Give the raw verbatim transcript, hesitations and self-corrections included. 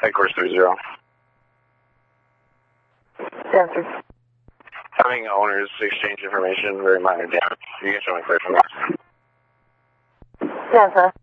Headquarters three zero. Answer. Having owners exchange information, very minor damage. You can show me clear from that. Answer.